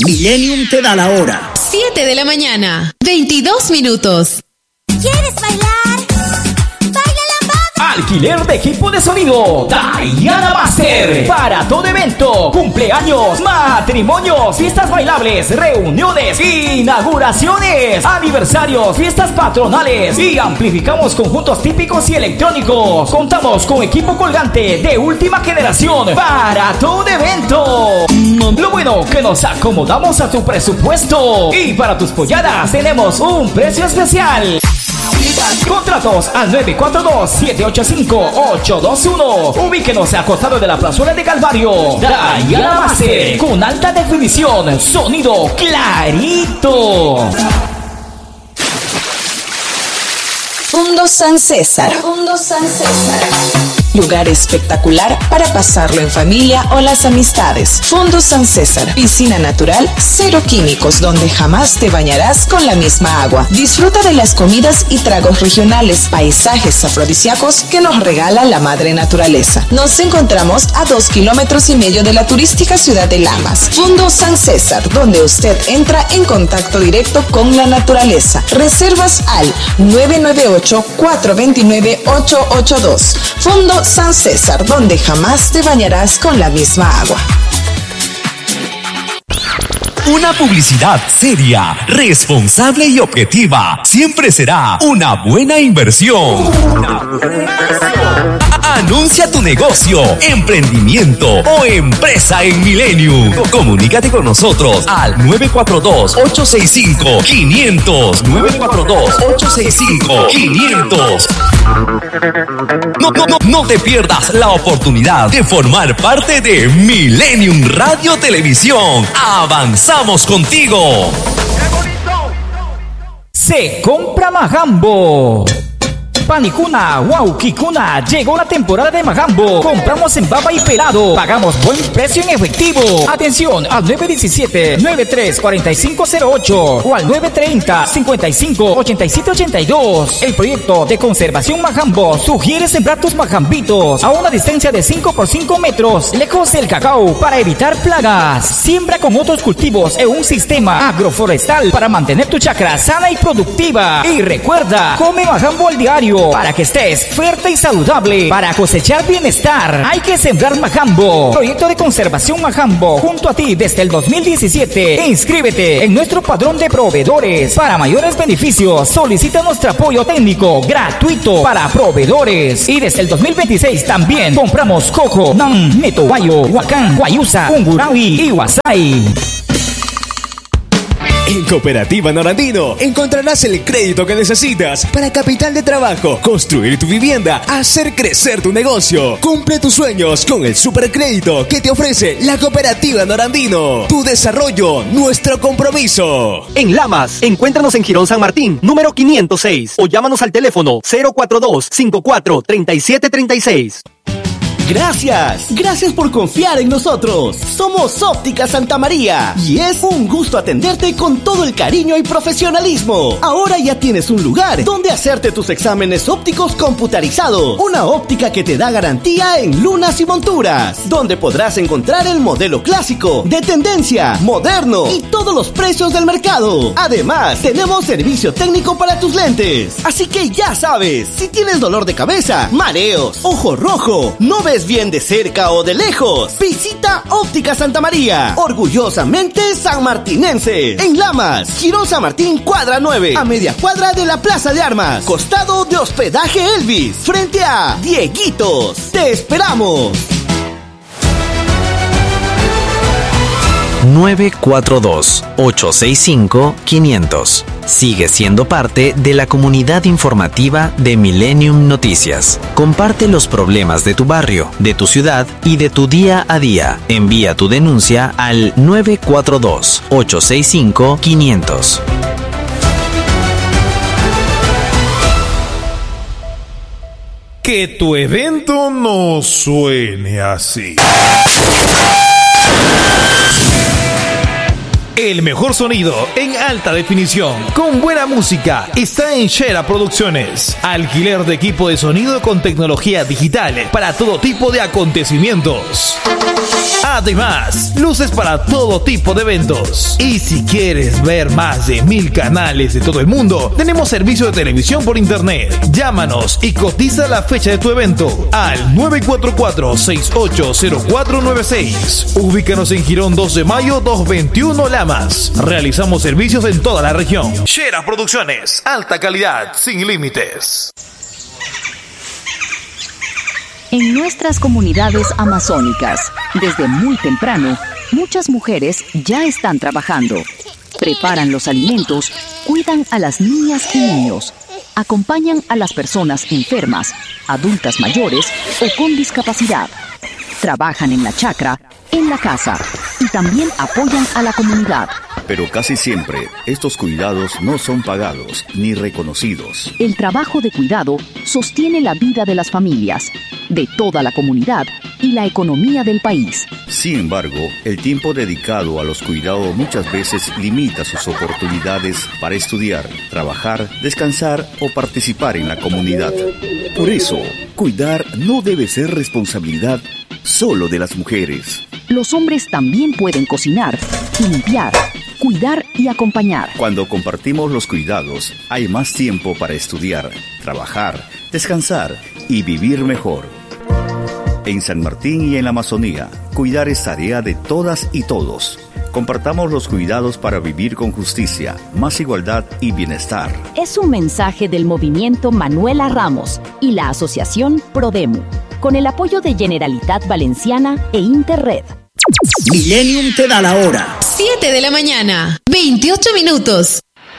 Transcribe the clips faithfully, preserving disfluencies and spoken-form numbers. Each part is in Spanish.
Millennium te da la hora. siete de la mañana, veintidós minutos. ¿Quieres bailar? ¡Baila lambada! Alquiler de equipo de sonido Diana Master. Para todo evento, cumpleaños, matrimonios, fiestas bailables, reuniones, inauguraciones, aniversarios, fiestas patronales. Y amplificamos conjuntos típicos y electrónicos. Contamos con equipo colgante de última generación para todo evento. Lo bueno que nos acomodamos a tu presupuesto. Y para tus polladas tenemos un precio especial. Contratos al nueve cuatro dos, siete ocho cinco, ocho dos uno. Ubíquenos a costado de la plazuela de Calvario. Diana Master, con alta definición, sonido clarito. Fundo San César. Fundo San César. Lugar espectacular para pasarlo en familia o las amistades. Fundo San César. Piscina natural, cero químicos, donde jamás te bañarás con la misma agua. Disfruta de las comidas y tragos regionales, paisajes afrodisíacos que nos regala la madre naturaleza. Nos encontramos a dos kilómetros y medio de la turística ciudad de Lamas. Fundo San César, donde usted entra en contacto directo con la naturaleza. Reservas al nueve nueve ocho, cuatro dos nueve, ocho ocho dos. Fundo San César, donde jamás te bañarás con la misma agua. Una publicidad seria, responsable y objetiva siempre será una buena inversión. Una buena inversión. Anuncia tu negocio, emprendimiento o empresa en Millennium. Comunícate con nosotros al nueve cuatro dos, ocho seis cinco, quinientos. nueve cuatro dos, ocho seis cinco, quinientos. No, no, no, no te pierdas la oportunidad de formar parte de Millennium Radio Televisión. Avanzamos contigo. Se compra Magambo. Panicuna, Waukikuna, llegó la temporada de Magambo. Compramos en baba y pelado. Pagamos buen precio en efectivo. Atención al nueve diecisiete, noventa y tres, cuarenta y cinco cero ocho o al nueve treinta, cincuenta y cinco, ochenta y siete ochenta y dos. El proyecto de conservación Magambo sugiere sembrar tus magambitos a una distancia de cinco por cinco metros, lejos del cacao, para evitar plagas. Siembra con otros cultivos en un sistema agroforestal para mantener tu chacra sana y productiva. Y recuerda, come Magambo al diario para que estés fuerte y saludable. Para cosechar bienestar hay que sembrar Magambo. Proyecto de conservación Magambo junto a ti desde el dos mil diecisiete. Inscríbete en nuestro padrón de proveedores. Para mayores beneficios solicita nuestro apoyo técnico gratuito para proveedores. Y desde el dos mil veintiséis también compramos coco, nan, neto, guayo, huacán, guayusa, ungurawi y wasai. En Cooperativa Norandino encontrarás el crédito que necesitas para capital de trabajo, construir tu vivienda, hacer crecer tu negocio. Cumple tus sueños con el supercrédito que te ofrece la Cooperativa Norandino. Tu desarrollo, nuestro compromiso. En Lamas, encuéntranos en Girón San Martín, número quinientos seis, o llámanos al teléfono cero cuatro dos, cinco cuatro, tres siete tres seis. Gracias, gracias por confiar en nosotros. Somos Óptica Santa María y es un gusto atenderte con todo el cariño y profesionalismo. Ahora ya tienes un lugar donde hacerte tus exámenes ópticos computarizados. Una óptica que te da garantía en lunas y monturas, donde podrás encontrar el modelo clásico, de tendencia, moderno y todos los precios del mercado. Además, tenemos servicio técnico para tus lentes. Así que ya sabes, si tienes dolor de cabeza, mareos, ojo rojo, no ves bien de cerca o de lejos, visita Óptica Santa María, orgullosamente sanmartinense. En Lamas, Girón San Martín, cuadra nueve, a media cuadra de la Plaza de Armas, costado de Hospedaje Elvis, frente a Dieguitos. ¡Te esperamos! nueve cuatro dos, ocho seis cinco, quinientos. Sigue siendo parte de la comunidad informativa de Millennium Noticias. Comparte los problemas de tu barrio, de tu ciudad y de tu día a día. Envía tu denuncia al nueve cuatro dos, ocho seis cinco, quinientos. Que tu evento no suene así. El mejor sonido en alta definición, con buena música, está en Shera Producciones. Alquiler de equipo de sonido con tecnología digital para todo tipo de acontecimientos. Además, luces para todo tipo de eventos. Y si quieres ver más de mil canales de todo el mundo, tenemos servicio de televisión por internet. Llámanos y cotiza la fecha de tu evento al nueve cuatro cuatro, seis ocho cero cuatro nueve seis. Ubícanos en Girón dos de mayo doscientos veintiuno Lamas. Realizamos servicios en toda la región. Shera Producciones, alta calidad, sin límites. En nuestras comunidades amazónicas, desde muy temprano, muchas mujeres ya están trabajando. Preparan los alimentos, cuidan a las niñas y niños, acompañan a las personas enfermas, adultas mayores o con discapacidad. Trabajan en la chacra, en la casa y también apoyan a la comunidad. Pero casi siempre, estos cuidados no son pagados ni reconocidos. El trabajo de cuidado sostiene la vida de las familias, de toda la comunidad y la economía del país. Sin embargo, el tiempo dedicado a los cuidados muchas veces limita sus oportunidades para estudiar, trabajar, descansar o participar en la comunidad. Por eso, cuidar no debe ser responsabilidad solo de las mujeres. Los hombres también pueden cocinar, limpiar, cuidar y acompañar. Cuando compartimos los cuidados, hay más tiempo para estudiar, trabajar, descansar y vivir mejor. En San Martín y en la Amazonía, cuidar es tarea de todas y todos. Compartamos los cuidados para vivir con justicia, más igualdad y bienestar. Es un mensaje del movimiento Manuela Ramos y la asociación Prodemu, con el apoyo de Generalitat Valenciana e Interred. Millennium te da la hora. siete de la mañana, veintiocho minutos.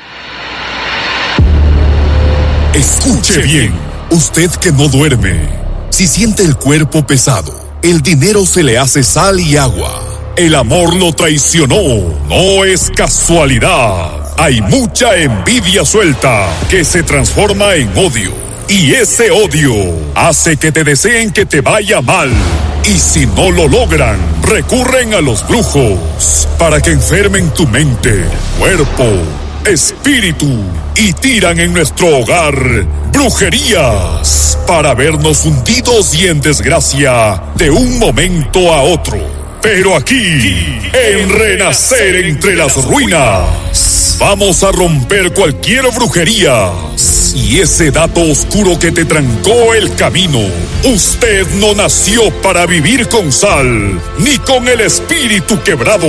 Escuche bien, usted que no duerme. Si siente el cuerpo pesado, el dinero se le hace sal y agua. El amor lo traicionó, no es casualidad. Hay mucha envidia suelta que se transforma en odio. Y ese odio hace que te deseen que te vaya mal. Y si no lo logran, recurren a los brujos para que enfermen tu mente, cuerpo, espíritu y tiran en nuestro hogar brujerías para vernos hundidos y en desgracia de un momento a otro. Pero aquí, en Renacer entre las Ruinas, vamos a romper cualquier brujería y ese dato oscuro que te trancó el camino. Usted no nació para vivir con sal, ni con el espíritu quebrado.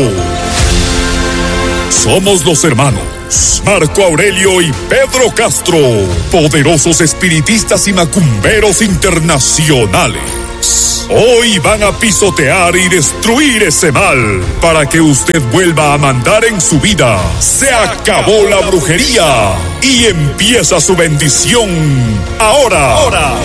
Somos los hermanos Marco Aurelio y Pedro Castro, poderosos espiritistas y macumberos internacionales. Hoy van a pisotear y destruir ese mal para que usted vuelva a mandar en su vida. Se acabó la brujería y empieza su bendición ahora. ahora.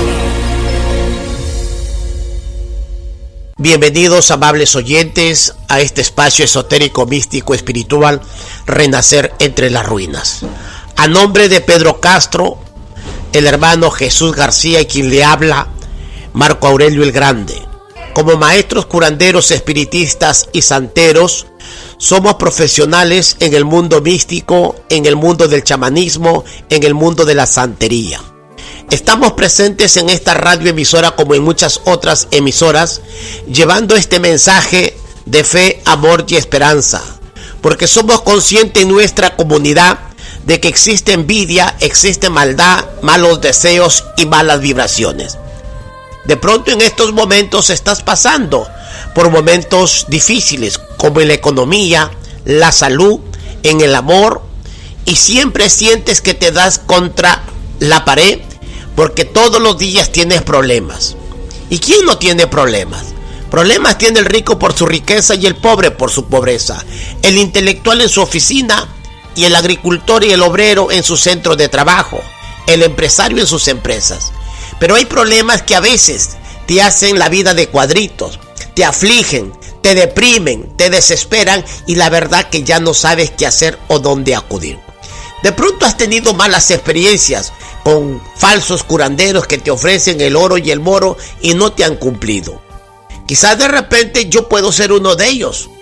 Bienvenidos, amables oyentes, a este espacio esotérico, místico, espiritual, Renacer entre las Ruinas. A nombre de Pedro Castro, el hermano Jesús García y quien le habla, Marco Aurelio el Grande. Como maestros curanderos, espiritistas y santeros, somos profesionales en el mundo místico, en el mundo del chamanismo, en el mundo de la santería. Estamos presentes en esta radioemisora como en muchas otras emisoras, llevando este mensaje de fe, amor y esperanza, porque somos conscientes en nuestra comunidad de que existe envidia, existe maldad, malos deseos y malas vibraciones. De pronto en estos momentos estás pasando por momentos difíciles, como en la economía, la salud, en el amor, y siempre sientes que te das contra la pared, porque todos los días tienes problemas. ¿Y quién no tiene problemas? Problemas tiene el rico por su riqueza y el pobre por su pobreza. El intelectual en su oficina y el agricultor y el obrero en su centro de trabajo. El empresario en sus empresas. Pero hay problemas que a veces te hacen la vida de cuadritos, te afligen, te deprimen, te desesperan y la verdad que ya no sabes qué hacer o dónde acudir. De pronto has tenido malas experiencias con falsos curanderos que te ofrecen el oro y el moro y no te han cumplido. Quizás de repente yo puedo ser uno de ellos.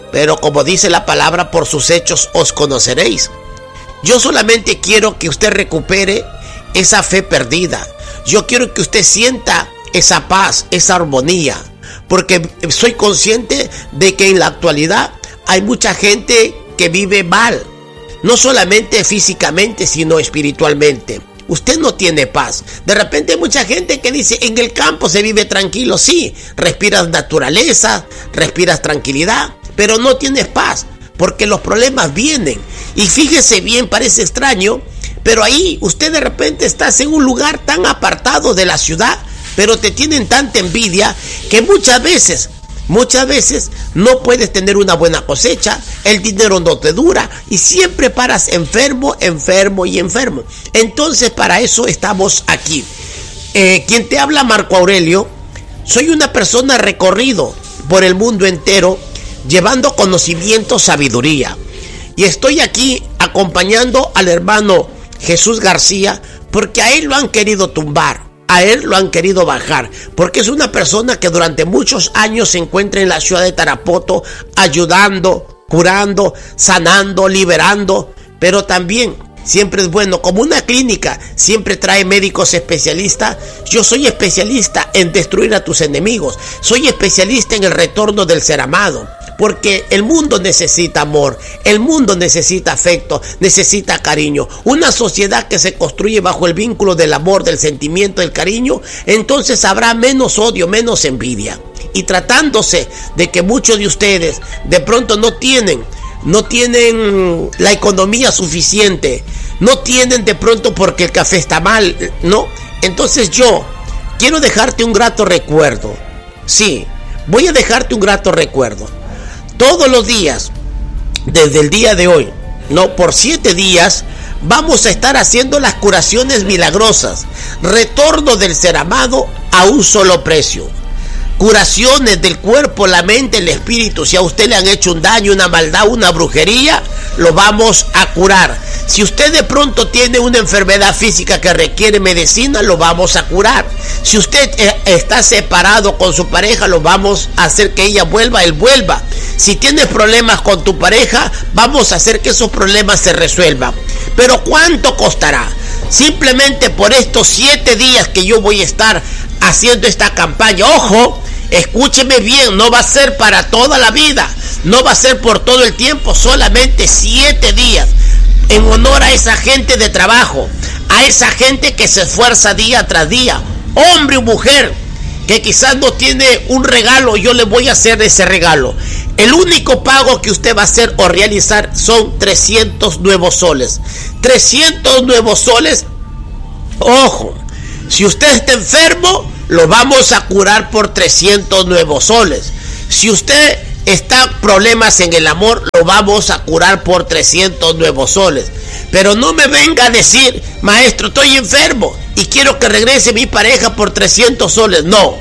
pero como dice la palabra, por sus hechos os conoceréis. Yo solamente quiero que usted recupere esa fe perdida. Yo quiero que usted sienta esa paz, esa armonía, porque soy consciente de que en la actualidad hay mucha gente que vive mal, no solamente físicamente, sino espiritualmente. Usted no tiene paz. De repente hay mucha gente que dice, en el campo se vive tranquilo. Sí, respiras naturaleza, respiras tranquilidad, pero no tienes paz, porque los problemas vienen. Y fíjese bien, parece extraño, pero ahí usted de repente está en un lugar tan apartado de la ciudad, pero te tienen tanta envidia que muchas veces, muchas veces no puedes tener una buena cosecha, el dinero no te dura y siempre paras enfermo, enfermo y enfermo. Entonces para eso estamos aquí. Eh, quien te habla, Marco Aurelio, soy una persona recorrido por el mundo entero llevando conocimiento, sabiduría. Y estoy aquí acompañando al hermano Jesús García porque a él lo han querido tumbar. A él lo han querido bajar, porque es una persona que durante muchos años se encuentra en la ciudad de Tarapoto ayudando, curando, sanando, liberando, pero también siempre es bueno, como una clínica siempre trae médicos especialistas. Yo soy especialista en destruir a tus enemigos, soy especialista en el retorno del ser amado, porque el mundo necesita amor, el mundo necesita afecto, necesita cariño. Una sociedad que se construye bajo el vínculo del amor, del sentimiento, del cariño, entonces habrá menos odio, menos envidia. Y tratándose de que muchos de ustedes de pronto no tienen, no tienen la economía suficiente, no tienen de pronto porque el café está mal, ¿no? Entonces yo quiero dejarte un grato recuerdo. Sí, voy a dejarte un grato recuerdo. Todos los días, desde el día de hoy, no, por siete días, vamos a estar haciendo las curaciones milagrosas. Retorno del ser amado a un solo precio. Curaciones del cuerpo, la mente, el espíritu. Si a usted le han hecho un daño, una maldad, una brujería, lo vamos a curar. Si usted de pronto tiene una enfermedad física que requiere medicina, lo vamos a curar. Si usted está separado con su pareja, lo vamos a hacer que ella vuelva, él vuelva. Si tienes problemas con tu pareja, vamos a hacer que esos problemas se resuelvan. Pero ¿cuánto costará? Simplemente por estos siete días que yo voy a estar haciendo esta campaña. Ojo, escúcheme bien, no va a ser para toda la vida, no va a ser por todo el tiempo, solamente siete días, en honor a esa gente de trabajo, a esa gente que se esfuerza día tras día, hombre o mujer, que quizás no tiene un regalo. Yo le voy a hacer ese regalo. El único pago que usted va a hacer o realizar son trescientos nuevos soles. trescientos nuevos soles. Ojo, si usted está enfermo, lo vamos a curar por trescientos nuevos soles. Si usted está en problemas en el amor, lo vamos a curar por trescientos nuevos soles. Pero no me venga a decir, maestro, estoy enfermo y quiero que regrese mi pareja por trescientos soles. No,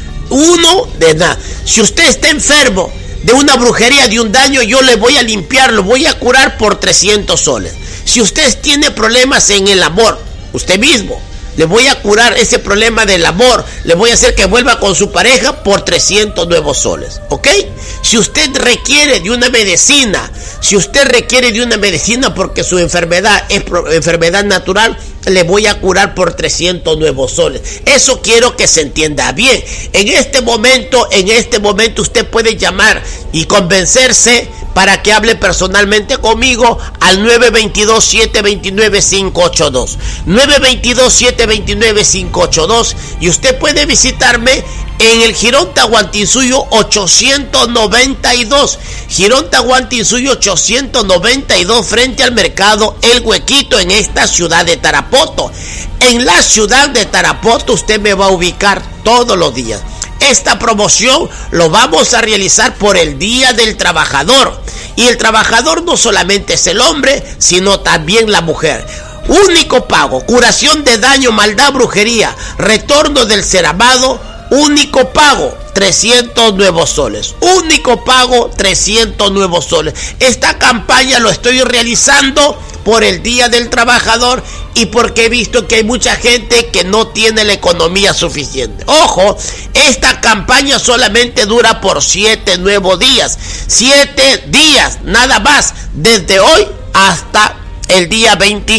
uno de nada. Si usted está enfermo de una brujería, de un daño, yo le voy a limpiar, lo voy a curar por trescientos soles. Si usted tiene problemas en el amor, usted mismo, le voy a curar ese problema del amor, le voy a hacer que vuelva con su pareja por trescientos nuevos soles, ¿ok? Si usted requiere de una medicina, si usted requiere de una medicina porque su enfermedad es enfermedad natural, le voy a curar por trescientos nuevos soles. Eso quiero que se entienda bien. En este momento, en este momento usted puede llamar y convencerse para que hable personalmente conmigo al nueve dos dos, siete dos nueve, cinco ocho dos. nueve dos dos, siete dos nueve, cinco ocho dos. Y usted puede visitarme en el Girón Tahuantinsuyo ochocientos noventa y dos. Girón Tahuantinsuyo ochocientos noventa y dos, frente al mercado El Huequito, en esta ciudad de Tarapoto. En la ciudad de Tarapoto usted me va a ubicar todos los días. Esta promoción lo vamos a realizar por el Día del Trabajador. Y el trabajador no solamente es el hombre, sino también la mujer. Único pago, curación de daño, maldad, brujería, retorno del ser amado. Único pago, trescientos nuevos soles. Único pago, trescientos nuevos soles. Esta campaña lo estoy realizando por el Día del Trabajador y porque he visto que hay mucha gente que no tiene la economía suficiente. Ojo, esta campaña solamente dura por siete nuevos días. Siete días, nada más, desde hoy hasta el día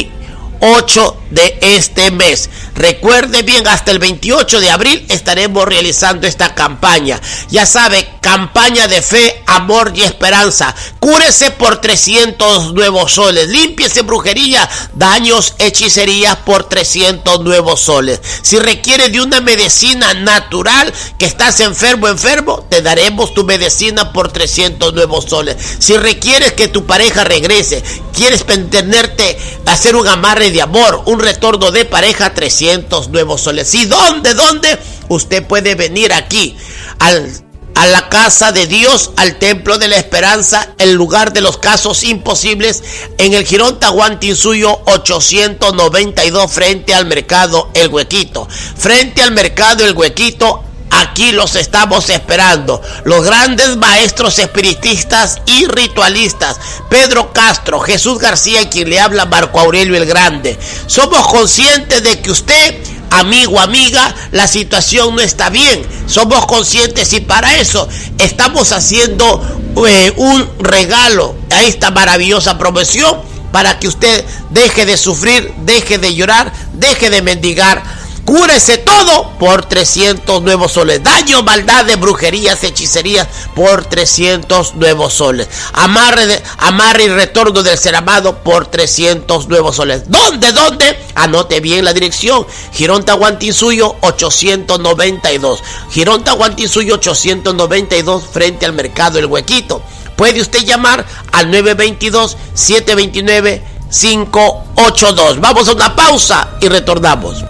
veintiocho de este mes. Recuerde bien, hasta el veintiocho de abril estaremos realizando esta campaña. Ya sabe, campaña de fe, amor y esperanza. Cúrese por trescientos nuevos soles. Límpiese brujería, daños, hechicerías por trescientos nuevos soles. Si requiere de una medicina natural, que estás enfermo, enfermo, te daremos tu medicina por trescientos nuevos soles. Si requieres que tu pareja regrese, quieres tenerte, hacer un amarre de amor, un retorno de pareja, trescientos nuevos soles. ¿Y dónde? ¿Dónde? Usted puede venir aquí al, a la casa de Dios, al Templo de la Esperanza, el lugar de los casos imposibles, en el Jirón Tahuantinsuyo ochocientos noventa y dos, frente al mercado El Huequito. Frente al mercado El Huequito. Aquí los estamos esperando, los grandes maestros espiritistas y ritualistas, Pedro Castro, Jesús García y quien le habla, Marco Aurelio el Grande. Somos conscientes de que usted, amigo, amiga, la situación no está bien. Somos conscientes y para eso estamos haciendo eh, un regalo a esta maravillosa promoción para que usted deje de sufrir, deje de llorar, deje de mendigar. Cúrese todo por trescientos nuevos soles. Daño, maldades, brujerías, hechicerías por trescientos nuevos soles. Amarre, de, amarre y retorno del ser amado por trescientos nuevos soles. ¿Dónde? ¿Dónde? Anote bien la dirección. Jirón Tahuantinsuyo ochocientos noventa y dos. Jirón Tahuantinsuyo ochocientos noventa y dos, frente al mercado El Huequito. Puede usted llamar al nueve dos dos, siete dos nueve, cinco ocho dos. Vamos a una pausa y retornamos.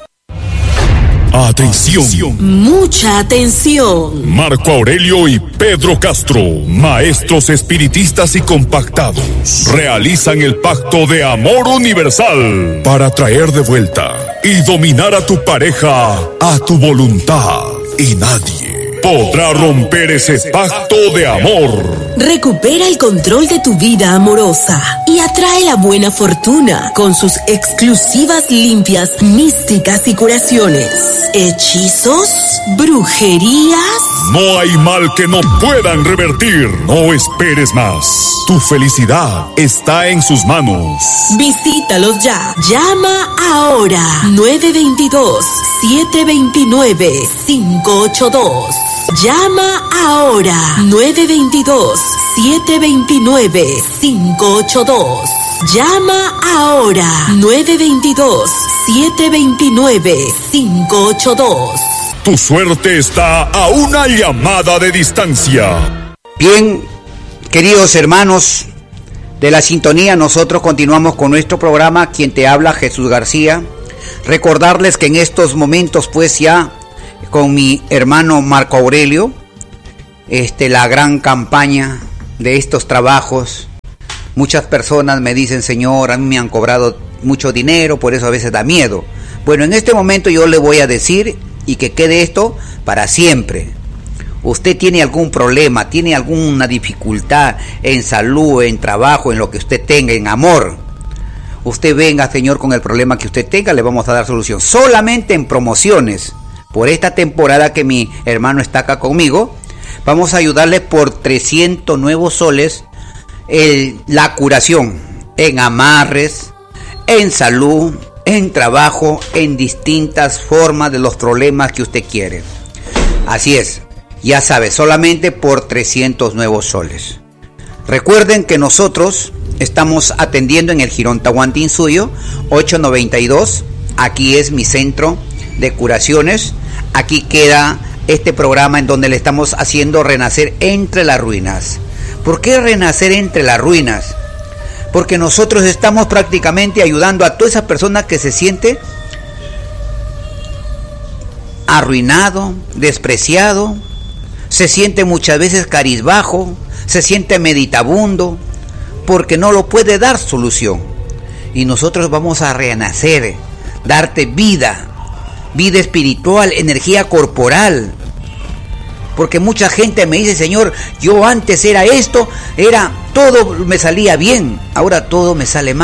Atención. Mucha atención. Marco Aurelio y Pedro Castro, maestros espiritistas y compactados, realizan el pacto de amor universal para traer de vuelta y dominar a tu pareja a tu voluntad. Y nadie podrá romper ese pacto de amor. Recupera el control de tu vida amorosa y atrae la buena fortuna con sus exclusivas limpias místicas y curaciones. ¿Hechizos? ¿Brujerías? No hay mal que no puedan revertir. No esperes más. Tu felicidad está en sus manos. Visítalos ya. Llama ahora. nueve dos dos, siete dos nueve, cinco ocho dos. Llama ahora. nueve dos dos, siete dos nueve, cinco ocho dos. Llama ahora. nueve dos dos, siete dos nueve, cinco ocho dos. Tu suerte está a una llamada de distancia. Bien, queridos hermanos de la sintonía, nosotros continuamos con nuestro programa. Quien te habla, Jesús García. Recordarles que en estos momentos, pues ya con mi hermano Marco Aurelio, este, la gran campaña de estos trabajos. Muchas personas me dicen, Señor, a mí me han cobrado mucho dinero, por eso a veces da miedo. Bueno, en este momento yo le voy a decir, y que quede esto para siempre. Usted tiene algún problema, tiene alguna dificultad en salud, en trabajo, en lo que usted tenga, en amor. Usted venga, Señor, con el problema que usted tenga, le vamos a dar solución. Solamente en promociones, por esta temporada que mi hermano está acá conmigo, vamos a ayudarle por trescientos nuevos soles el, la curación en amarres, en salud, en trabajo, en distintas formas de los problemas que usted quiere. Así es, ya sabe, solamente por trescientos nuevos soles. Recuerden que nosotros estamos atendiendo en el Jirón Tahuantinsuyo ochocientos noventa y dos. Aquí es mi centro de curaciones. Aquí queda este programa en donde le estamos haciendo renacer entre las ruinas. ¿Por qué renacer entre las ruinas? Porque nosotros estamos prácticamente ayudando a toda esa persona que se siente arruinado, despreciado, se siente muchas veces carizbajo, se siente meditabundo, porque no lo puede dar solución. Y nosotros vamos a renacer, darte vida, vida espiritual, energía corporal. Porque mucha gente me dice, Señor, yo antes era esto, era todo me salía bien, ahora todo me sale mal.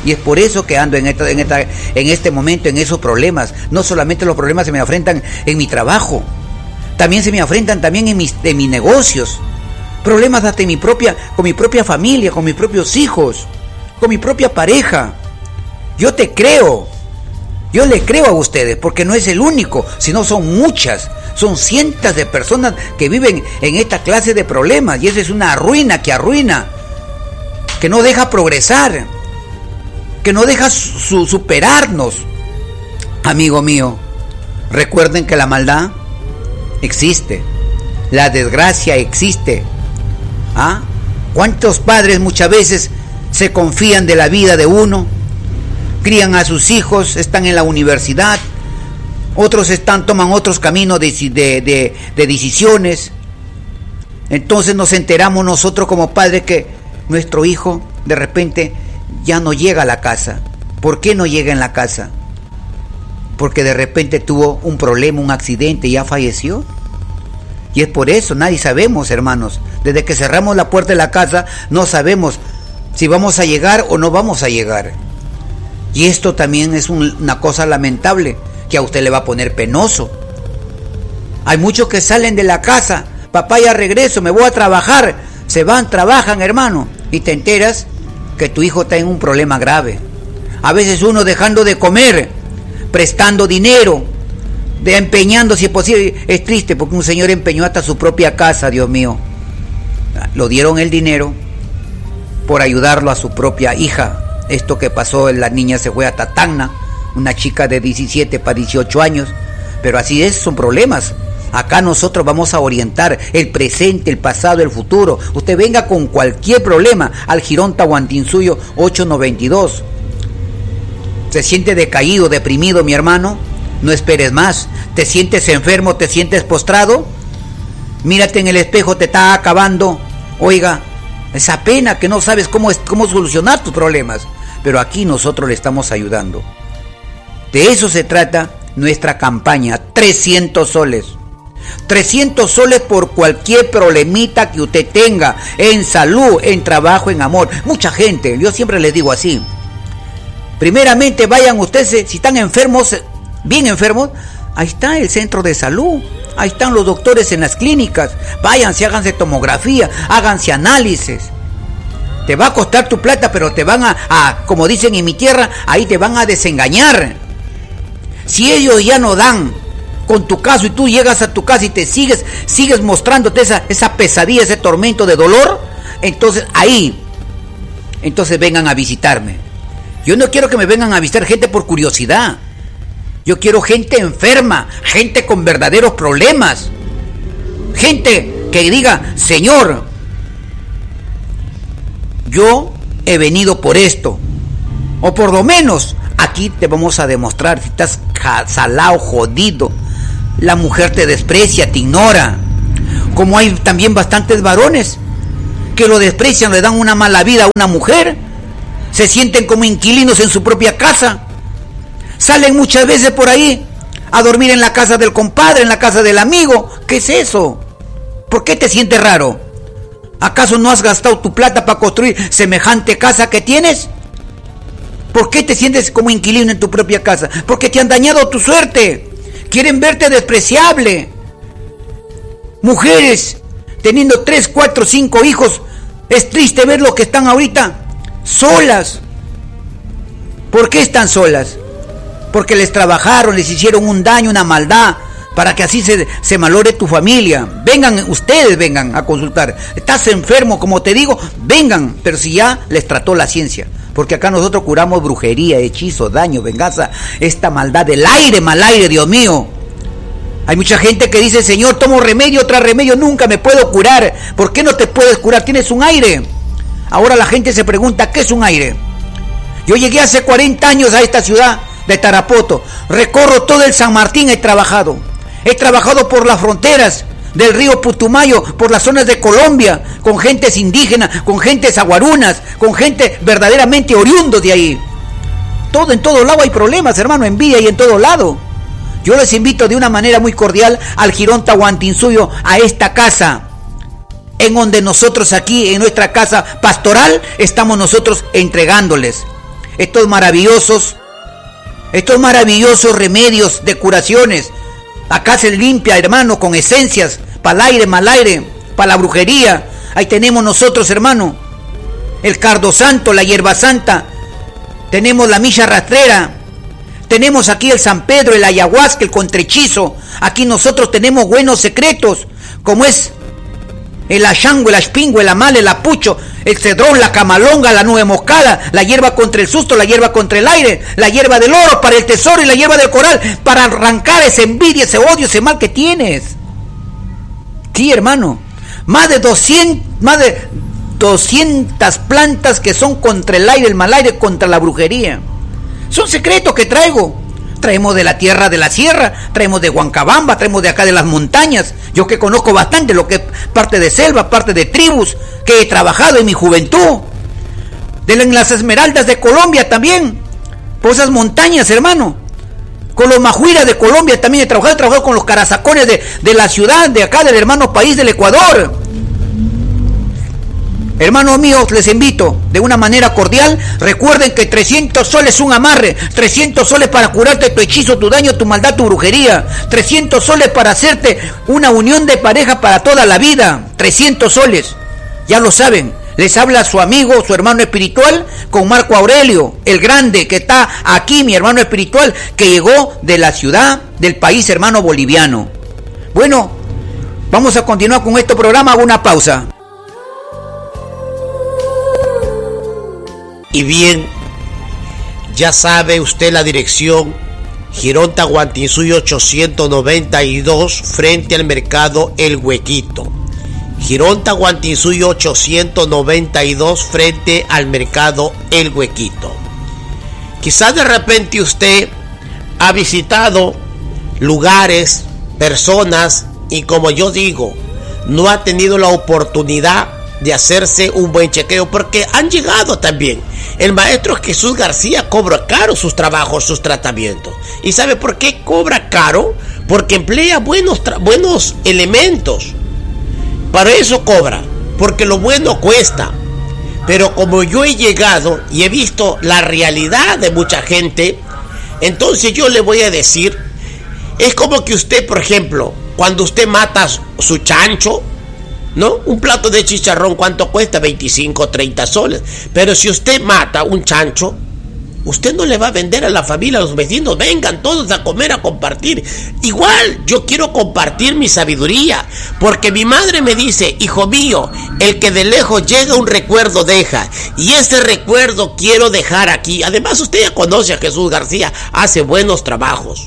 Y es por eso que ando en, esta, en, esta, en este momento en esos problemas. No solamente los problemas se me enfrentan en mi trabajo, también se me enfrentan también en mis, en mis negocios. Problemas hasta en mi propia, con mi propia familia, con mis propios hijos, con mi propia pareja. Yo te creo. Yo le creo a ustedes, porque no es el único, sino son muchas. Son cientos de personas que viven en esta clase de problemas. Y eso es una ruina que arruina, que no deja progresar, que no deja su, superarnos. Amigo mío, recuerden que la maldad existe, la desgracia existe. ¿Ah? ¿Cuántos padres muchas veces se confían de la vida de uno? Crían a sus hijos, están en la universidad, otros están, toman otros caminos de, de, de, de decisiones. Entonces nos enteramos nosotros como padres que nuestro hijo de repente ya no llega a la casa. ¿Por qué no llega en la casa? Porque de repente tuvo un problema, un accidente y ya falleció. Y es por eso, nadie sabemos, hermanos. Desde que cerramos la puerta de la casa, no sabemos si vamos a llegar o no vamos a llegar. Y esto también es un, una cosa lamentable, que a usted le va a poner penoso. Hay muchos que salen de la casa, papá ya regreso, me voy a trabajar. Se van, trabajan, hermano, y te enteras que tu hijo está en un problema grave. A veces uno dejando de comer, prestando dinero, de empeñando si es posible. Es triste porque un señor empeñó hasta su propia casa, Dios mío. Lo dieron el dinero por ayudarlo a su propia hija. Esto que pasó, la niña se fue a Tacna, una chica de diecisiete para dieciocho años. Pero así es, son problemas. Acá nosotros vamos a orientar el presente, el pasado, el futuro. Usted venga con cualquier problema al Jirón Tahuantinsuyo ocho noventa y dos. ¿Se siente decaído, deprimido, mi hermano? No esperes más. ¿Te sientes enfermo? ¿Te sientes postrado? Mírate en el espejo, te está acabando. Oiga, esa pena que no sabes cómo, es, cómo solucionar tus problemas. Pero aquí nosotros le estamos ayudando. De eso se trata nuestra campaña. trescientos soles. trescientos soles por cualquier problemita que usted tenga. En salud, en trabajo, en amor. Mucha gente, yo siempre les digo así. Primeramente vayan ustedes, si están enfermos, bien enfermos, ahí está el centro de salud. Ahí están los doctores en las clínicas. Váyanse, háganse tomografía, háganse análisis. Te va a costar tu plata, pero te van a, a, como dicen en mi tierra, ahí te van a desengañar. Si ellos ya no dan con tu caso y tú llegas a tu casa y te sigues, sigues mostrándote esa, esa pesadilla, ese tormento de dolor, entonces ahí, entonces vengan a visitarme. Yo no quiero que me vengan a visitar gente por curiosidad. Yo quiero gente enferma, gente con verdaderos problemas, gente que diga, Señor, yo he venido por esto, o por lo menos aquí te vamos a demostrar. Si estás salado, jodido, la mujer te desprecia, te ignora, como hay también bastantes varones que lo desprecian, le dan una mala vida a una mujer, se sienten como inquilinos en su propia casa. Salen muchas veces por ahí a dormir en la casa del compadre, en la casa del amigo. ¿Qué es eso? ¿Por qué te sientes raro? ¿Acaso no has gastado tu plata para construir semejante casa que tienes? ¿Por qué te sientes como inquilino en tu propia casa? Porque te han dañado tu suerte. Quieren verte despreciable. Mujeres teniendo tres, cuatro, cinco hijos. Es triste ver lo que están ahorita solas. ¿Por qué están solas? Porque les trabajaron, les hicieron un daño, una maldad, para que así se, se malore tu familia. Vengan, ustedes vengan a consultar. Estás enfermo, como te digo, vengan, pero si ya les trató la ciencia. Porque acá nosotros curamos brujería, hechizo, daño, venganza, esta maldad del aire, mal aire, Dios mío. Hay mucha gente que dice, Señor, tomo remedio tras remedio, nunca me puedo curar. ¿Por qué no te puedes curar? Tienes un aire. Ahora la gente se pregunta, ¿qué es un aire? Yo llegué hace cuarenta años a esta ciudad de Tarapoto, recorro todo el San Martín, he trabajado, he trabajado por las fronteras del río Putumayo, por las zonas de Colombia, con gentes indígenas, con gentes aguarunas, con gente verdaderamente oriundos de ahí. Todo, en todo lado hay problemas, hermano, envidia y en todo lado. Yo les invito de una manera muy cordial al Jirón Tahuantinsuyo, a esta casa, en donde nosotros aquí, en nuestra casa pastoral, estamos nosotros entregándoles estos maravillosos, estos maravillosos remedios de curaciones. Acá se limpia, hermano, con esencias, para el aire, mal aire, para la brujería. Ahí tenemos nosotros, hermano, el cardo santo, la hierba santa, tenemos la milla rastrera, tenemos aquí el San Pedro, el ayahuasca, el contrechizo. Aquí nosotros tenemos buenos secretos, como es el achango, el aspingo, el amal, el apucho, el cedrón, la camalonga, la nube moscada, la hierba contra el susto, la hierba contra el aire, la hierba del oro para el tesoro y la hierba del coral para arrancar esa envidia, ese odio, ese mal que tienes. Sí, hermano, más de doscientas, más de doscientas plantas que son contra el aire, el mal aire, contra la brujería. Son secretos que traigo. Traemos de la tierra de la sierra, traemos de Huancabamba, traemos de acá de las montañas. Yo que conozco bastante lo que es parte de selva, parte de tribus, que he trabajado en mi juventud. De en las Esmeraldas de Colombia también, por esas montañas, hermano. Con los majuiras de Colombia también he trabajado, he trabajado con los carazacones de, de la ciudad, de acá, del hermano país del Ecuador. Hermanos míos, les invito de una manera cordial, recuerden que trescientos soles un amarre, trescientos soles para curarte tu hechizo, tu daño, tu maldad, tu brujería, trescientos soles para hacerte una unión de pareja para toda la vida, trescientos soles, ya lo saben. Les habla su amigo, su hermano espiritual, con Marco Aurelio, el grande que está aquí, mi hermano espiritual, que llegó de la ciudad, del país hermano boliviano. Bueno, vamos a continuar con este programa, hago una pausa. Y bien, ya sabe usted la dirección, Girón Tahuantinsuyo ochocientos noventa y dos, frente al mercado El Huequito. Girón Tahuantinsuyo ochocientos noventa y dos, frente al mercado El Huequito. Quizás de repente usted ha visitado lugares, personas, y como yo digo, no ha tenido la oportunidad de hacerse un buen chequeo, porque han llegado también. El maestro Jesús García cobra caro sus trabajos, sus tratamientos. ¿Y sabe por qué cobra caro? Porque emplea buenos, tra- buenos elementos. Para eso cobra, porque lo bueno cuesta. Pero como yo he llegado y he visto la realidad de mucha gente, entonces yo le voy a decir, es como que usted, por ejemplo, cuando usted mata su chancho, ¿no? Un plato de chicharrón, ¿cuánto cuesta? veinticinco, treinta soles. Pero si usted mata un chancho, usted no le va a vender a la familia, a los vecinos, vengan todos a comer, a compartir. Igual, yo quiero compartir mi sabiduría, porque mi madre me dice, hijo mío, el que de lejos llega un recuerdo deja, y ese recuerdo quiero dejar aquí. Además, usted ya conoce a Jesús García, hace buenos trabajos,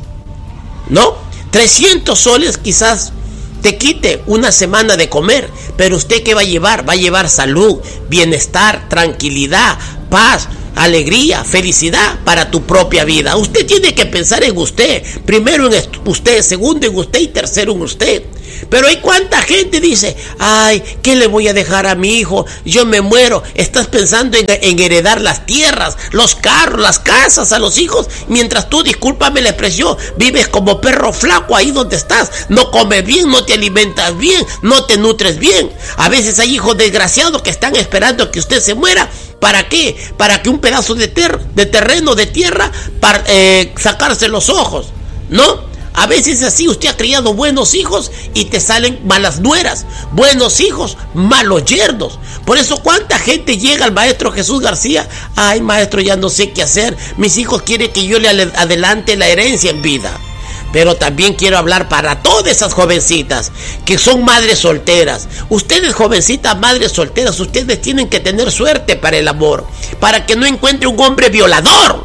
¿no? trescientos soles quizás te quite una semana de comer, pero usted ¿qué va a llevar? Va a llevar salud, bienestar, tranquilidad, paz, alegría, felicidad para tu propia vida. Usted tiene que pensar en usted, primero en usted, segundo en usted y tercero en usted. Pero hay cuánta gente dice, ay, ¿qué le voy a dejar a mi hijo? Yo me muero. Estás pensando en, en heredar las tierras, los carros, las casas a los hijos, mientras tú, discúlpame la expresión, vives como perro flaco ahí donde estás. No comes bien, no te alimentas bien, no te nutres bien. A veces hay hijos desgraciados que están esperando que usted se muera. ¿Para qué? Para que un pedazo de, ter- de terreno, de tierra, para eh, sacarse los ojos, ¿no? A veces así usted ha criado buenos hijos y te salen malas nueras, buenos hijos, malos yernos. Por eso cuánta gente llega al maestro Jesús García, ay maestro, ya no sé qué hacer, mis hijos quieren que yo le adelante la herencia en vida. Pero también quiero hablar para todas esas jovencitas que son madres solteras. Ustedes, jovencitas, madres solteras, ustedes tienen que tener suerte para el amor, para que no encuentre un hombre violador.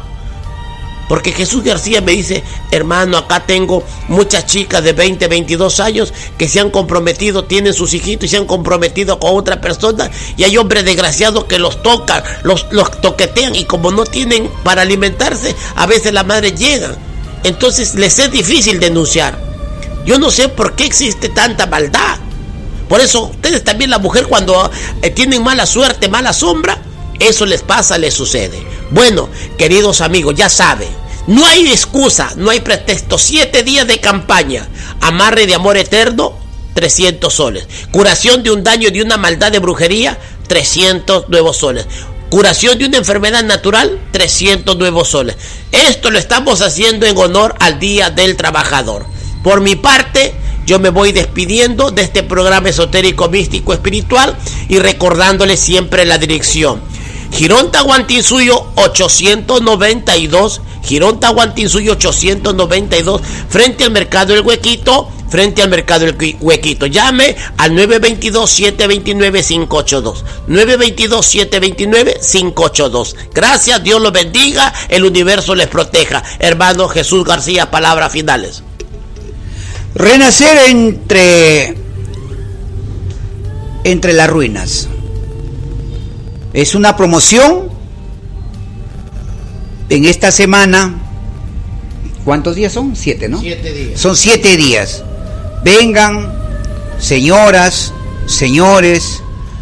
Porque Jesús García me dice, hermano, acá tengo muchas chicas de veinte, veintidós años que se han comprometido, tienen sus hijitos y se han comprometido con otra persona, y hay hombres desgraciados que los tocan, los, los toquetean, y como no tienen para alimentarse, a veces las madres llegan. Entonces les es difícil denunciar. Yo no sé por qué existe tanta maldad. Por eso ustedes también, la mujer, cuando eh, tienen mala suerte, mala sombra, eso les pasa, les sucede. Bueno, queridos amigos, ya saben, no hay excusa, no hay pretexto. Siete días de campaña, amarre de amor eterno, trescientos soles. Curación de un daño, de una maldad de brujería, trescientos nuevos soles. Curación de una enfermedad natural, trescientos nuevos soles. Esto lo estamos haciendo en honor al Día del Trabajador. Por mi parte, yo me voy despidiendo de este programa esotérico, místico, espiritual y recordándoles siempre la dirección. Girón Tahuantinsuyo ochocientos noventa y dos, Girón Tahuantinsuyo ochocientos noventa y dos, frente al Mercado El Huequito, frente al Mercado El Huequito. Llame al nueve dos dos, siete dos nueve, cinco ocho dos, nueve dos dos, siete dos nueve, cinco ocho dos. Gracias, Dios los bendiga, el universo les proteja. Hermano Jesús García, palabras finales. Renacer entre entre las ruinas es una promoción en esta semana. ¿Cuántos días son? Siete, ¿no? Siete días. Son siete días. Vengan, señoras, señores,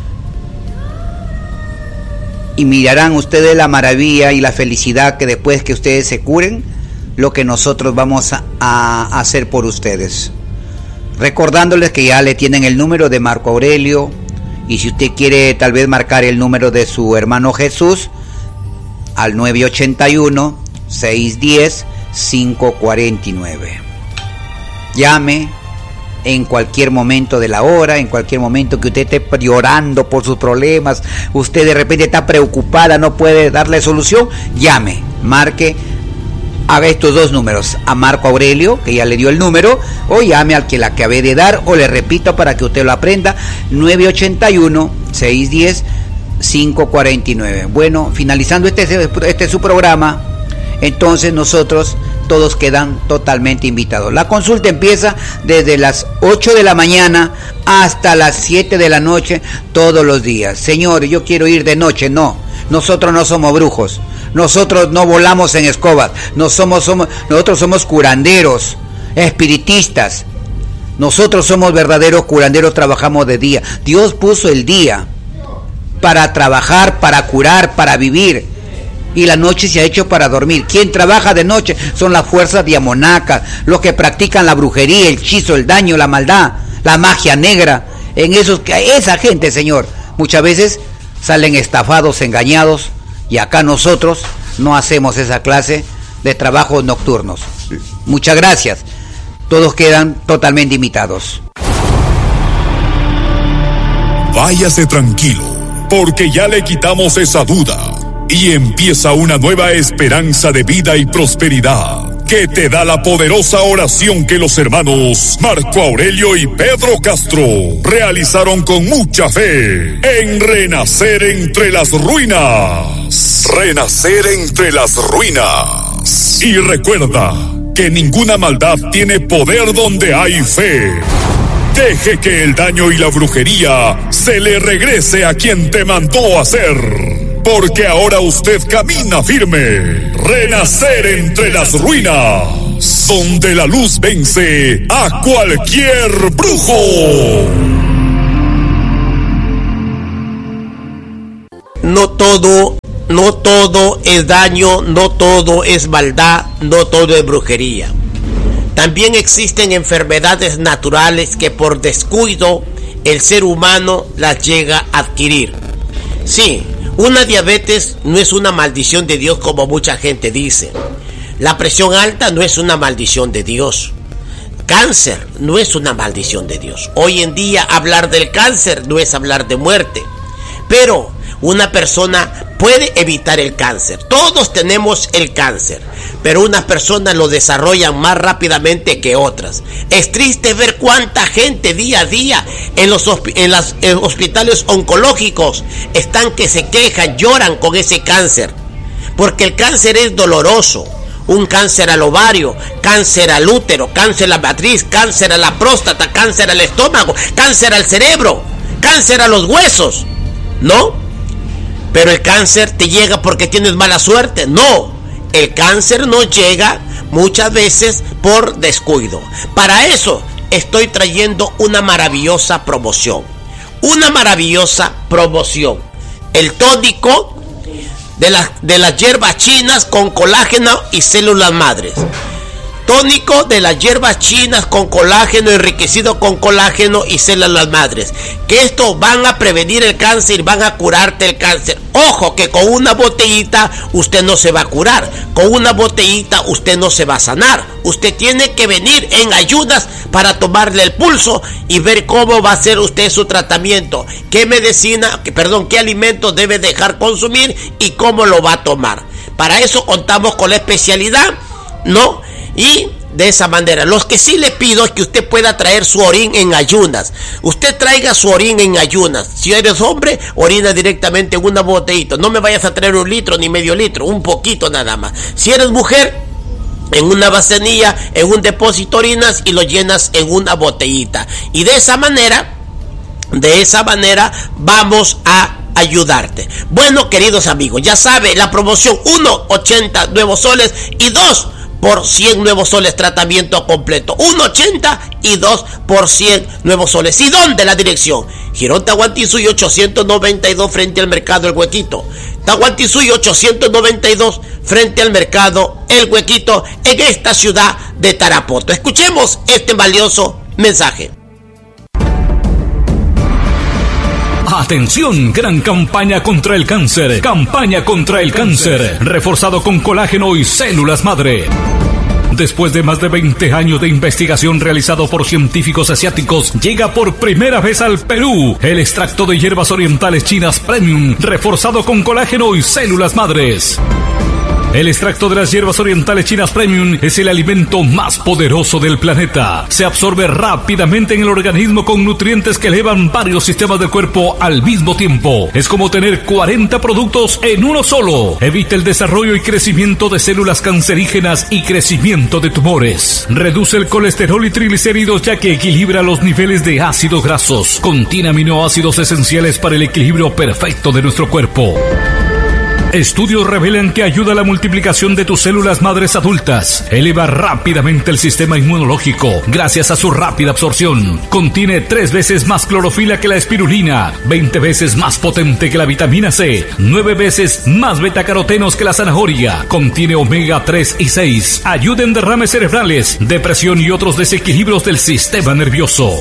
y mirarán ustedes la maravilla y la felicidad que después que ustedes se curen, lo que nosotros vamos a, a hacer por ustedes. Recordándoles que ya le tienen el número de Marco Aurelio, y si usted quiere tal vez marcar el número de su hermano Jesús, al nueve ocho uno, seis uno cero, cinco cuatro nueve. Llame en cualquier momento de la hora, en cualquier momento que usted esté llorando por sus problemas, usted de repente está preocupada, no puede darle solución, llame, marque, haga estos dos números, a Marco Aurelio, que ya le dio el número, o llame al que le acabé de dar, o le repito para que usted lo aprenda, nueve ocho uno, seis uno cero, cinco cuatro nueve. Bueno, finalizando este, este su programa, entonces nosotros todos quedan totalmente invitados. La consulta empieza desde las ocho de la mañana hasta las siete de la noche todos los días. Señor, yo quiero ir de noche. No, nosotros no somos brujos, nosotros no volamos en escobas, no somos, somos, nosotros somos curanderos, espiritistas. Nosotros somos verdaderos curanderos, trabajamos de día. Dios puso el día para trabajar, para curar, para vivir, y la noche se ha hecho para dormir. Quien trabaja de noche son las fuerzas diamonacas, los que practican la brujería, el hechizo, el daño, la maldad, la magia negra. En esos, esa gente, Señor, muchas veces salen estafados, engañados, y acá nosotros no hacemos esa clase de trabajos nocturnos. Muchas gracias. Todos quedan totalmente invitados. Váyase tranquilo, porque ya le quitamos esa duda y empieza una nueva esperanza de vida y prosperidad que te da la poderosa oración que los hermanos Marco Aurelio y Pedro Castro realizaron con mucha fe en Renacer entre las ruinas. Renacer entre las ruinas. Y recuerda que ninguna maldad tiene poder donde hay fe. Deje que el daño y la brujería se le regrese a quien te mandó a hacer, porque ahora usted camina firme. Renacer entre las ruinas, donde la luz vence a cualquier brujo. No todo, no todo es daño, no todo es maldad, no todo es brujería. También existen enfermedades naturales que por descuido el ser humano las llega a adquirir. Sí, una diabetes no es una maldición de Dios como mucha gente dice. La presión alta no es una maldición de Dios. Cáncer no es una maldición de Dios. Hoy en día hablar del cáncer no es hablar de muerte. Pero una persona puede evitar el cáncer. Todos tenemos el cáncer, pero unas personas lo desarrollan más rápidamente que otras. Es triste ver cuánta gente día a día en los en las en hospitales oncológicos están que se quejan, lloran con ese cáncer, porque el cáncer es doloroso. Un cáncer al ovario, cáncer al útero, cáncer a la matriz, cáncer a la próstata, cáncer al estómago, cáncer al cerebro, cáncer a los huesos, ¿no? Pero el cáncer te llega porque tienes mala suerte. No, el cáncer no llega muchas veces por descuido. Para eso estoy trayendo una maravillosa promoción. Una maravillosa promoción. El tónico de, la, de las hierbas chinas con colágeno y células madres. tónico de las hierbas chinas con colágeno, enriquecido con colágeno y células madres, que esto van a prevenir el cáncer, van a curarte el cáncer. Ojo, que con una botellita usted no se va a curar, con una botellita usted no se va a sanar. Usted tiene que venir en ayunas para tomarle el pulso y ver cómo va a hacer usted su tratamiento, qué medicina, perdón, qué alimentos debe dejar consumir y cómo lo va a tomar. Para eso contamos con la especialidad, ¿no? Y de esa manera, los que sí le pido es que usted pueda traer su orín en ayunas. Usted traiga su orín en ayunas. Si eres hombre, orina directamente en una botellita. No me vayas a traer un litro ni medio litro, un poquito nada más. Si eres mujer, en una vasenilla, en un depósito orinas y lo llenas en una botellita. Y de esa manera, de esa manera vamos a ayudarte. Bueno, queridos amigos, ya sabe, la promoción uno, ochenta nuevos soles y dos por cien nuevos soles, tratamiento completo. uno ochenta y dos por cien nuevos soles. ¿Y dónde la dirección? Girón Tahuantinsuyo ochocientos noventa y dos frente al mercado El Huequito. Tahuantinsuyo ochocientos noventa y dos frente al mercado El Huequito, en esta ciudad de Tarapoto. Escuchemos este valioso mensaje. Atención, gran campaña contra el cáncer. Campaña contra el cáncer. Reforzado con colágeno y células madre. Después de más de veinte años de investigación realizado por científicos asiáticos, llega por primera vez al Perú el extracto de hierbas orientales chinas Premium, reforzado con colágeno y células madres. El extracto de las hierbas orientales chinas Premium es el alimento más poderoso del planeta. Se absorbe rápidamente en el organismo con nutrientes que elevan varios sistemas del cuerpo al mismo tiempo. Es como tener cuarenta productos en uno solo. Evita el desarrollo y crecimiento de células cancerígenas y crecimiento de tumores. Reduce el colesterol y triglicéridos ya que equilibra los niveles de ácidos grasos. Contiene aminoácidos esenciales para el equilibrio perfecto de nuestro cuerpo. Estudios revelan que ayuda a la multiplicación de tus células madres adultas. Eleva rápidamente el sistema inmunológico gracias a su rápida absorción. Contiene tres veces más clorofila que la espirulina, veinte veces más potente que la vitamina C, nueve veces más betacarotenos que la zanahoria. Contiene omega tres y seis. Ayuda en derrames cerebrales, depresión y otros desequilibrios del sistema nervioso.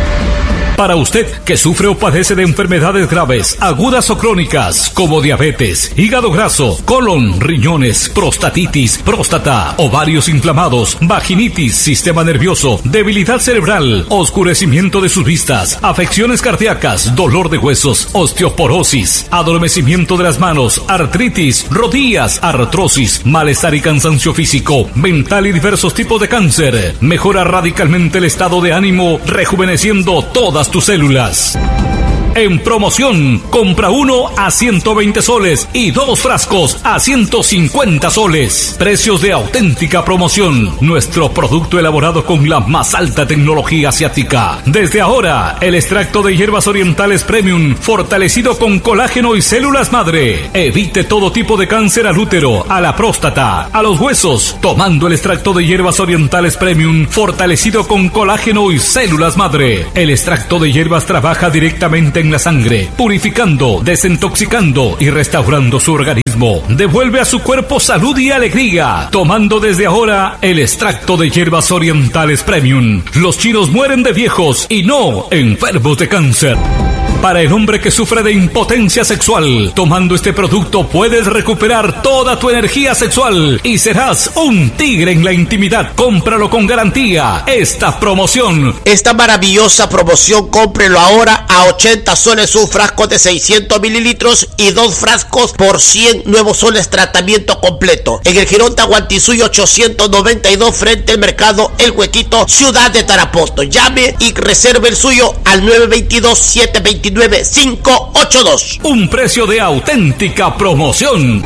Para usted que sufre o padece de enfermedades graves, agudas o crónicas, como diabetes, hígado graso, colon, riñones, prostatitis, próstata, ovarios inflamados, vaginitis, sistema nervioso, debilidad cerebral, oscurecimiento de sus vistas, afecciones cardíacas, dolor de huesos, osteoporosis, adormecimiento de las manos, artritis, rodillas, artrosis, malestar y cansancio físico, mental y diversos tipos de cáncer, mejora radicalmente el estado de ánimo, rejuveneciendo todas tus células. En promoción, compra uno a ciento veinte soles y dos frascos a ciento cincuenta soles. Precios de auténtica promoción. Nuestro producto elaborado con la más alta tecnología asiática. Desde ahora, el extracto de hierbas orientales Premium, fortalecido con colágeno y células madre. Evite todo tipo de cáncer al útero, a la próstata, a los huesos, tomando el extracto de hierbas orientales Premium, fortalecido con colágeno y células madre. El extracto de hierbas trabaja directamente en la sangre, purificando, desintoxicando y restaurando su organismo. Devuelve a su cuerpo salud y alegría, tomando desde ahora el extracto de hierbas orientales Premium. Los chinos mueren de viejos y no enfermos de cáncer. Para el hombre que sufre de impotencia sexual, tomando este producto puedes recuperar toda tu energía sexual y serás un tigre en la intimidad. Cómpralo con garantía. Esta promoción, esta maravillosa promoción, cómprelo ahora a ochenta soles un frasco de seiscientos mililitros y dos frascos por cien nuevos soles, tratamiento completo. En el Girón Tahuantinsuyo ochocientos noventa y dos frente al mercado El Huequito, ciudad de Tarapoto. Llame y reserve el suyo al nueve veintidós, siete veintinueve, cinco ochenta y dos. Un precio de auténtica promoción.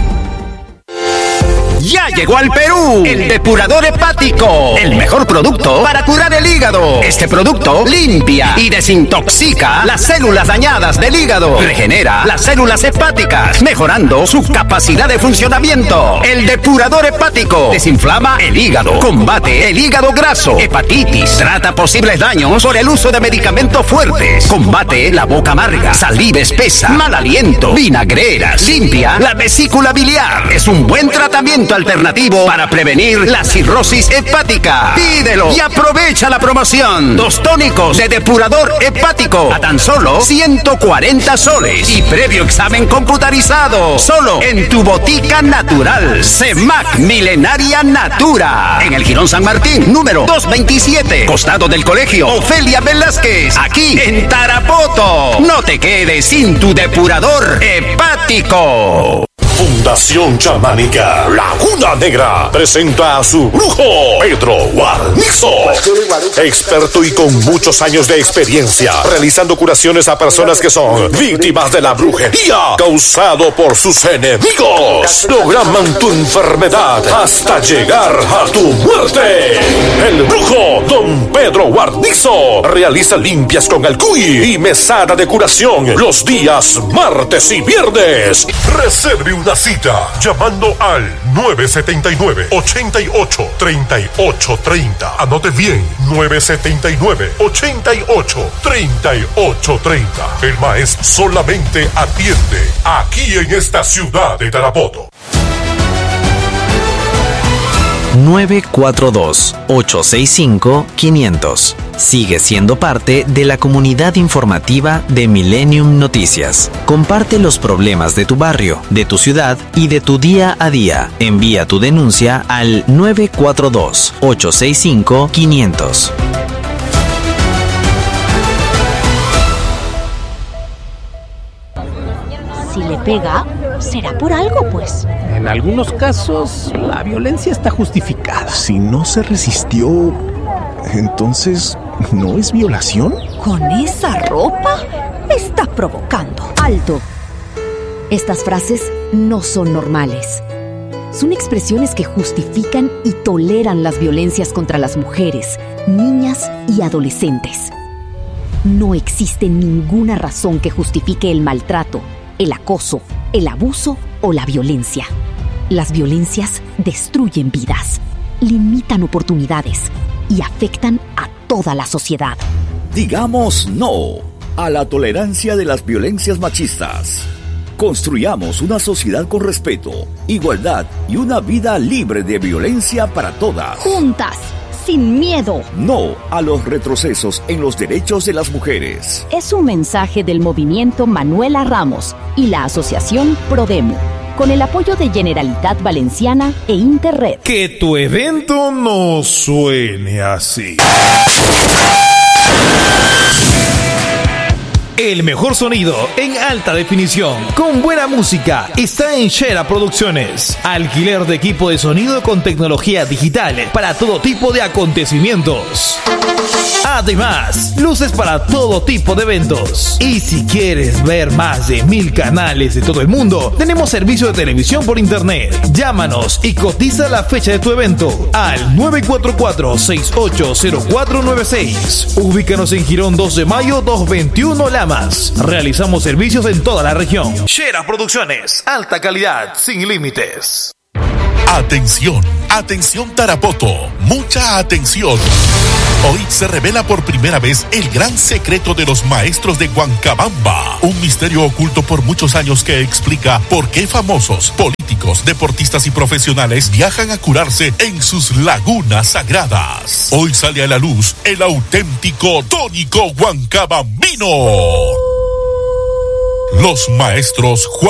Ya llegó al Perú el depurador hepático, el mejor producto para curar el hígado. Este producto limpia y desintoxica las células dañadas del hígado, regenera las células hepáticas, mejorando su capacidad de funcionamiento. El depurador hepático desinflama el hígado, combate el hígado graso, hepatitis, trata posibles daños por el uso de medicamentos fuertes, combate la boca amarga, saliva espesa, mal aliento, vinagreras, limpia la vesícula biliar. Es un buen tratamiento alternativo para prevenir la cirrosis hepática. Pídelo y aprovecha la promoción. Dos tónicos de depurador hepático a tan solo ciento cuarenta soles y previo examen computarizado. Solo en tu botica natural. Semac Milenaria Natura. En el Jirón San Martín, número doscientos veintisiete. Costado del colegio Ofelia Velázquez. Aquí en Tarapoto. No te quedes sin tu depurador hepático. Fundación Chamánica Laguna Negra presenta a su brujo Pedro Guarnizo, experto y con muchos años de experiencia realizando curaciones a personas que son víctimas de la brujería causado por sus enemigos. Programan tu enfermedad hasta llegar a tu muerte. El brujo Don Pedro Guarnizo realiza limpias con el cuy y mesada de curación los días martes y viernes. Reserve una cita llamando al nueve siete nueve, ocho ocho, tres ocho tres cero. Anote bien, nueve siete nueve, ocho ocho, tres ocho tres cero. El maestro solamente atiende aquí en esta ciudad de Tarapoto. nueve cuatro dos, ocho seis cinco, quinientos. Sigue siendo parte de la comunidad informativa de Millennium Noticias. Comparte los problemas de tu barrio, de tu ciudad y de tu día a día. Envía tu denuncia al nueve cuatro dos, ocho seis cinco, quinientos. Si le pega, será por algo, pues. En algunos casos, la violencia está justificada. Si no se resistió, entonces, ¿no es violación? ¿Con esa ropa? Me está provocando. ¡Alto! Estas frases no son normales. Son expresiones que justifican y toleran las violencias contra las mujeres, niñas y adolescentes. No existe ninguna razón que justifique el maltrato, el acoso, el abuso o la violencia. Las violencias destruyen vidas, limitan oportunidades y afectan a toda la sociedad. Digamos no a la tolerancia de las violencias machistas. Construyamos una sociedad con respeto, igualdad y una vida libre de violencia para todas. Juntas, sin miedo. No a los retrocesos en los derechos de las mujeres. Es un mensaje del movimiento Manuela Ramos y la asociación Prodemo, con el apoyo de Generalitat Valenciana e Interred. Que tu evento no suene así. El mejor sonido en alta definición, con buena música, está en Shera Producciones. Alquiler de equipo de sonido con tecnología digital para todo tipo de acontecimientos. Además, luces para todo tipo de eventos. Y si quieres ver más de mil canales de todo el mundo, tenemos servicio de televisión por internet. Llámanos y cotiza la fecha de tu evento al nueve cuatro cuatro, seis ocho cero cuatro nueve seis. Ubícanos en Girón dos de mayo doscientos veintiuno Lamas. Realizamos servicios en toda la región. Shera Producciones, alta calidad, sin límites. Atención, atención Tarapoto, mucha atención. Hoy se revela por primera vez el gran secreto de los maestros de Huancabamba, un misterio oculto por muchos años que explica por qué famosos, políticos, deportistas y profesionales viajan a curarse en sus lagunas sagradas. Hoy sale a la luz el auténtico tónico huancabambino. Los maestros Juan